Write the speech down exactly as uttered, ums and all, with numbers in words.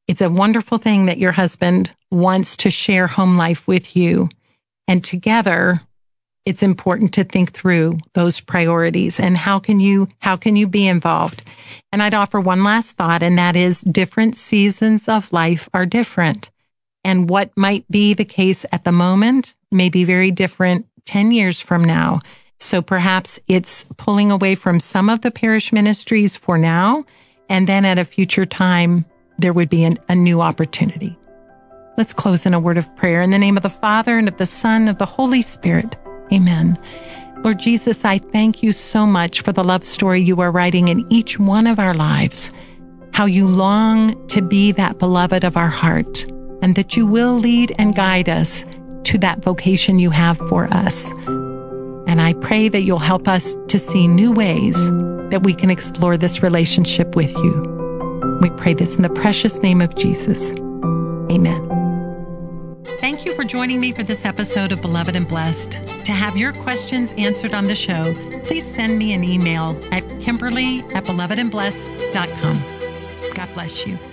It's a wonderful thing that your husband wants to share home life with you. And together, it's important to think through those priorities and how can you, how can you be involved? And I'd offer one last thought, and that is different seasons of life are different. And what might be the case at the moment may be very different ten years from now. So perhaps it's pulling away from some of the parish ministries for now, and then at a future time, there would be an, a new opportunity. Let's close in a word of prayer. In the name of the Father, and of the Son, and of the Holy Spirit. Amen. Lord Jesus, I thank you so much for the love story you are writing in each one of our lives, how you long to be that beloved of our heart, and that you will lead and guide us to that vocation you have for us. And I pray that you'll help us to see new ways that we can explore this relationship with you. We pray this in the precious name of Jesus. Amen. Thank you for joining me for this episode of Beloved and Blessed. To have your questions answered on the show, please send me an email at Kimberly at beloved and blessed dot com. God bless you.